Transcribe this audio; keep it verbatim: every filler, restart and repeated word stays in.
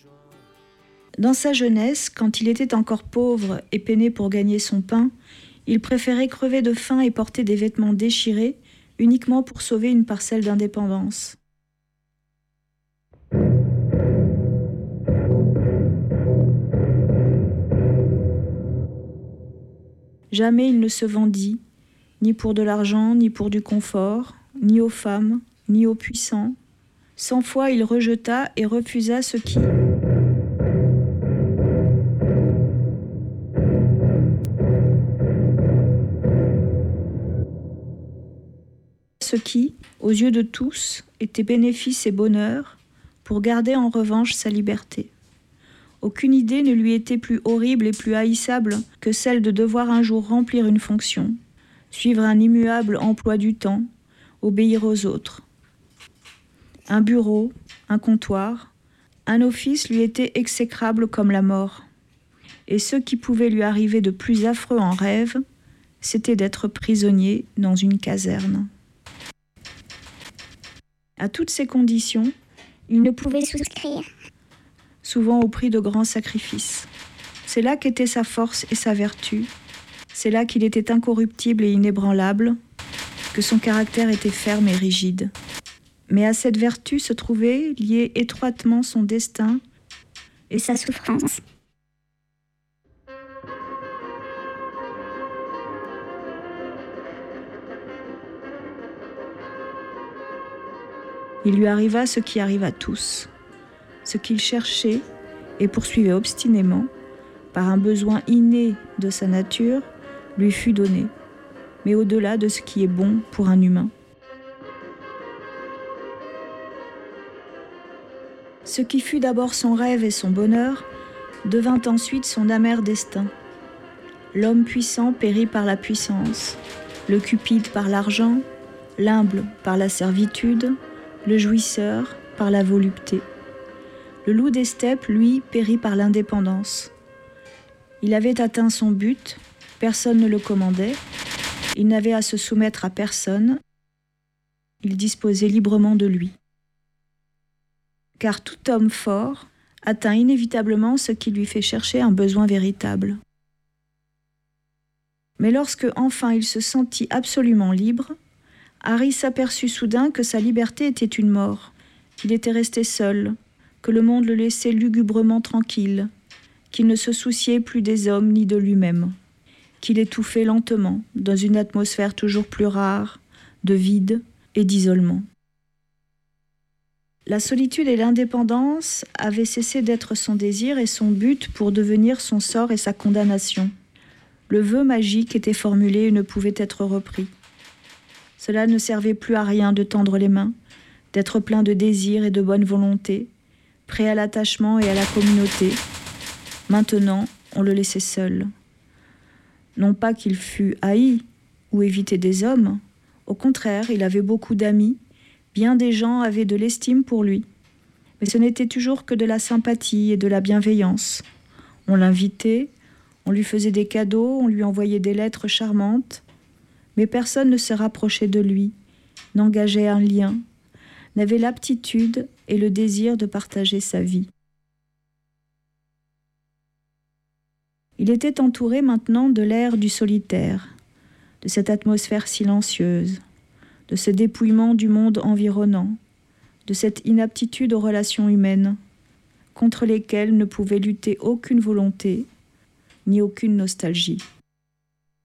Dans sa jeunesse, quand il était encore pauvre et peinait pour gagner son pain, il préférait crever de faim et porter des vêtements déchirés uniquement pour sauver une parcelle d'indépendance. Jamais il ne se vendit, ni pour de l'argent, ni pour du confort, ni aux femmes, ni aux puissants. Cent fois il rejeta et refusa ce qui, ce qui, aux yeux de tous, était bénéfice et bonheur, pour garder en revanche sa liberté. Aucune idée ne lui était plus horrible et plus haïssable que celle de devoir un jour remplir une fonction, suivre un immuable emploi du temps, obéir aux autres. Un bureau, un comptoir, un office lui était exécrable comme la mort. Et ce qui pouvait lui arriver de plus affreux en rêve, c'était d'être prisonnier dans une caserne. À toutes ces conditions, il ne pouvait souscrire, souvent au prix de grands sacrifices. C'est là qu'était sa force et sa vertu. C'est là qu'il était incorruptible et inébranlable, que son caractère était ferme et rigide. Mais à cette vertu se trouvait lié étroitement son destin et sa souffrance. Il lui arriva ce qui arrive à tous. Ce qu'il cherchait et poursuivait obstinément, par un besoin inné de sa nature, lui fut donné, mais au-delà de ce qui est bon pour un humain. Ce qui fut d'abord son rêve et son bonheur devint ensuite son amer destin. L'homme puissant périt par la puissance, le cupide par l'argent, l'humble par la servitude, le jouisseur par la volupté. Le loup des steppes, lui, périt par l'indépendance. Il avait atteint son but, personne ne le commandait, il n'avait à se soumettre à personne, il disposait librement de lui. Car tout homme fort atteint inévitablement ce qui lui fait chercher un besoin véritable. Mais lorsque enfin il se sentit absolument libre, Harry s'aperçut soudain que sa liberté était une mort, qu'il était resté seul, que le monde le laissait lugubrement tranquille, qu'il ne se souciait plus des hommes ni de lui-même, qu'il étouffait lentement dans une atmosphère toujours plus rare, de vide et d'isolement. La solitude et l'indépendance avaient cessé d'être son désir et son but pour devenir son sort et sa condamnation. Le vœu magique était formulé et ne pouvait être repris. Cela ne servait plus à rien de tendre les mains, d'être plein de désir et de bonne volonté, prêt à l'attachement et à la communauté. Maintenant, on le laissait seul. Non pas qu'il fût haï ou évité des hommes, au contraire, il avait beaucoup d'amis, bien des gens avaient de l'estime pour lui. Mais ce n'était toujours que de la sympathie et de la bienveillance. On l'invitait, on lui faisait des cadeaux, on lui envoyait des lettres charmantes, mais personne ne se rapprochait de lui, n'engageait un lien, n'avait l'aptitude et le désir de partager sa vie. Il était entouré maintenant de l'air du solitaire, de cette atmosphère silencieuse, de ce dépouillement du monde environnant, de cette inaptitude aux relations humaines, contre lesquelles ne pouvait lutter aucune volonté, ni aucune nostalgie.